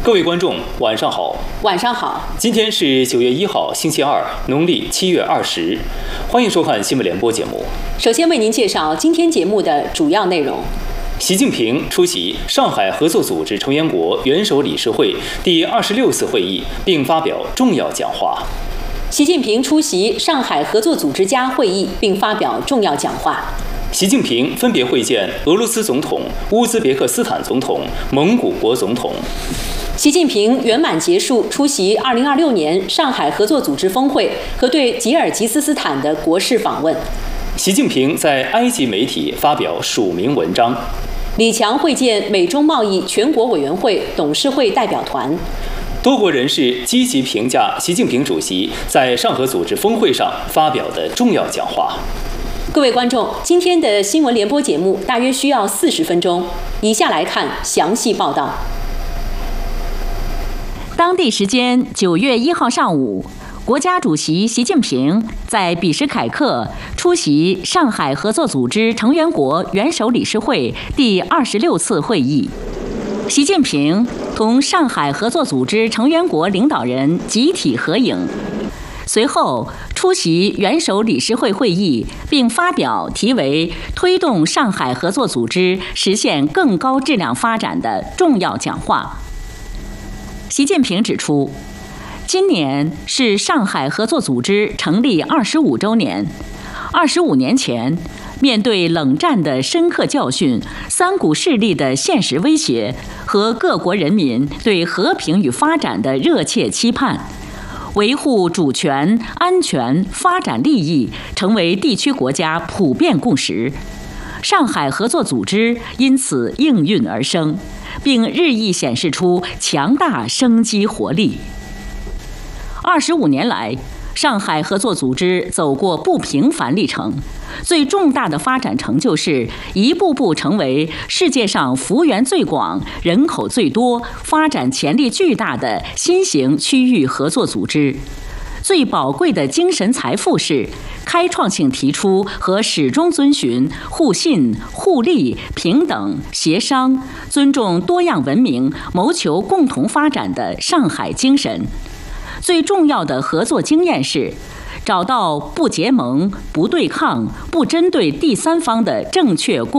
各位观众，晚上好。 晚上好。 今天是9月1号，星期二，农历7月20。欢迎收看新闻联播节目。 首先为您介绍今天节目的主要内容。 习近平出席上海合作组织成员国元首理事会第26次会议，并发表重要讲话。 习近平出席上海合作组织家会议，并发表重要讲话。 习近平分别会见俄罗斯总统、乌兹别克斯坦总统、蒙古国总统。 习近平圆满结束出席2026年上海合作组织峰会和对吉尔吉斯斯坦的国事访问。 习近平在埃及媒体发表署名文章。 李强会见美中贸易全国委员会董事会代表团。 多国人士积极评价习近平主席在上合组织峰会上发表的重要讲话。 各位观众，今天的新闻联播节目大约需要40分钟，以下来看详细报道。 当地时间9月1号上午，国家主席习近平在比什凯克出席上海合作组织成员国元首理事会第26次会议。习近平同上海合作组织成员国领导人集体合影，随后出席元首理事会会议，并发表题为“推动上海合作组织实现更高质量发展”的重要讲话。习近平指出，今年是上海合作组织成立25周年。25年前，面对冷战的深刻教训、三股势力的现实威胁和各国人民对和平与发展的热切期盼，维护主权、安全、发展利益成为地区国家普遍共识。上海合作组织因此应运而生，并日益显示出强大生机活力。25年来，上海合作组织走过不平凡历程，最重大的发展成就是一步步成为世界上幅员最广、人口最多、发展潜力巨大的新型区域合作组织。最宝贵的精神财富是开创性提出和始终遵循互信、互利、平等、协商、尊重多样文明、谋求共同发展的上海精神。最重要的合作经验是找到不结盟、不对抗、不针对第三方的正确